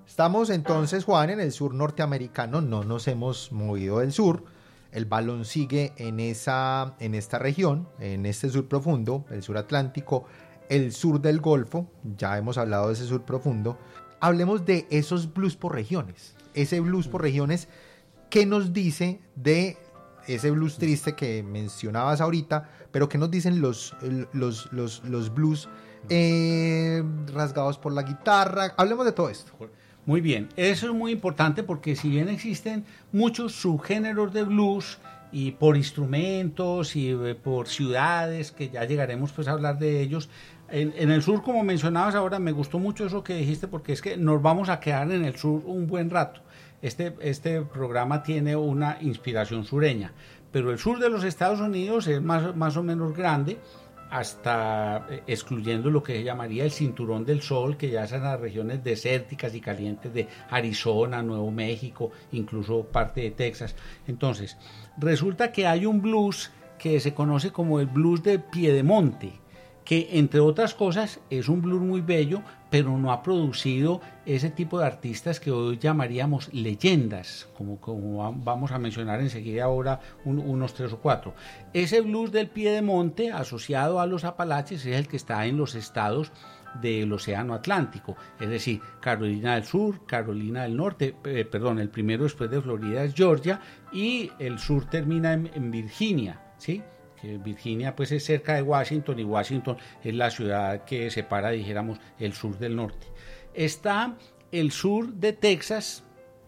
Estamos entonces, Juan, en el sur norteamericano, no nos hemos movido del sur. El balón sigue en esta región, en este sur profundo, el sur Atlántico, el sur del Golfo. Ya hemos hablado de ese sur profundo. Hablemos de esos blues por regiones. Ese blues por regiones, ¿qué nos dice de ese blues triste que mencionabas ahorita? Pero ¿qué nos dicen los blues rasgados por la guitarra? Hablemos de todo esto. Muy bien, eso es muy importante porque si bien existen muchos subgéneros de blues y por instrumentos y por ciudades, que ya llegaremos pues a hablar de ellos, en el sur, como mencionabas ahora, me gustó mucho eso que dijiste porque es que nos vamos a quedar en el sur un buen rato. Este programa tiene una inspiración sureña, pero el sur de los Estados Unidos es más o menos grande, hasta excluyendo lo que se llamaría el cinturón del sol, que ya son las regiones desérticas y calientes de Arizona, Nuevo México, incluso parte de Texas. Entonces, resulta que hay un blues que se conoce como el blues de Piedemonte, que entre otras cosas es un blues muy bello, pero no ha producido ese tipo de artistas que hoy llamaríamos leyendas, como vamos a mencionar enseguida ahora unos 3 o 4. Ese blues del Piedemonte asociado a los Apalaches es el que está en los estados del Océano Atlántico, es decir, Carolina del Sur, Carolina del Norte, el primero después de Florida es Georgia, y el sur termina en Virginia, ¿sí? Que Virginia pues es cerca de Washington, y Washington es la ciudad que separa, dijéramos, el sur del norte. Está el sur de Texas,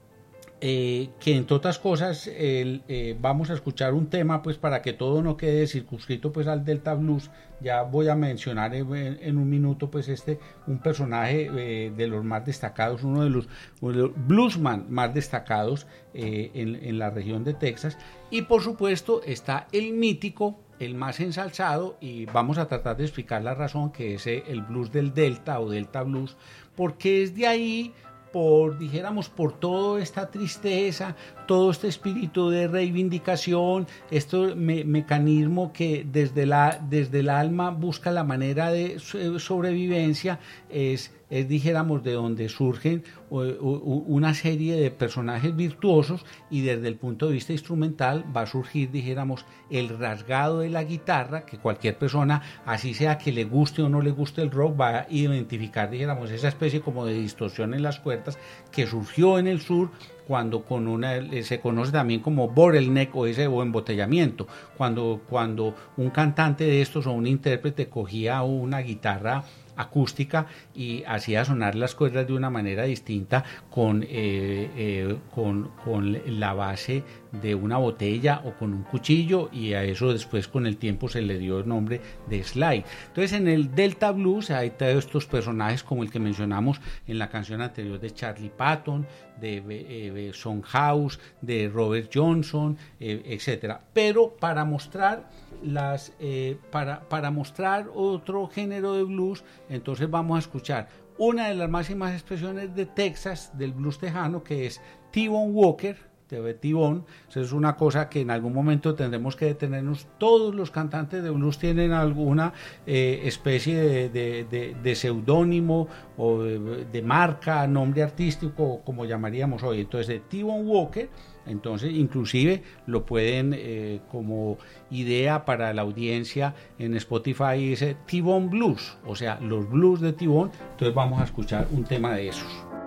que entre otras cosas vamos a escuchar un tema pues para que todo no quede circunscrito pues al Delta Blues. Ya voy a mencionar en un minuto pues un personaje de los más destacados, uno de los bluesman más destacados en la región de Texas, y por supuesto está el mítico, el más ensalzado, y vamos a tratar de explicar la razón, que es el blues del Delta o Delta Blues, porque es de ahí, por toda esta tristeza, todo este espíritu de reivindicación, este mecanismo que desde el alma busca la manera de sobrevivencia, es dijéramos de donde surgen una serie de personajes virtuosos, y desde el punto de vista instrumental va a surgir, dijéramos, el rasgado de la guitarra, que cualquier persona, así sea que le guste o no le guste el rock, va a identificar, dijéramos, esa especie como de distorsión en las cuerdas que surgió en el sur, cuando se conoce también como bottleneck o embotellamiento, cuando un cantante de estos o un intérprete cogía una guitarra acústica y hacía sonar las cuerdas de una manera distinta con la base de una botella o con un cuchillo, y a eso después con el tiempo se le dio el nombre de slide. Entonces en el Delta Blues hay todos estos personajes como el que mencionamos en la canción anterior de Charlie Patton, de Son House, de Robert Johnson, etcétera. Pero para mostrar para mostrar otro género de blues, entonces vamos a escuchar una de las máximas expresiones de Texas, del blues tejano, que es T-Bone Walker, de T-Bone. Eso es una cosa que en algún momento tendremos que detenernos. Todos los cantantes de blues tienen alguna especie de seudónimo o de marca, nombre artístico, como llamaríamos hoy. Entonces, de T-Bone Walker, entonces inclusive lo pueden como idea para la audiencia en Spotify, dice T-Bone Blues, o sea, los blues de T-Bone. Entonces vamos a escuchar un tema de esos.